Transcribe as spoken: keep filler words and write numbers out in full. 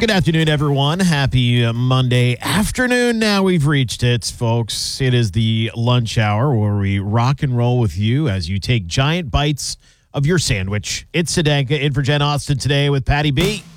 Good afternoon, everyone. Happy uh, Monday afternoon. Now we've reached it, folks. It is the lunch hour where we rock and roll with you as you take giant bites of your sandwich. It's Sedanka in for Jen Austin today with Patty B.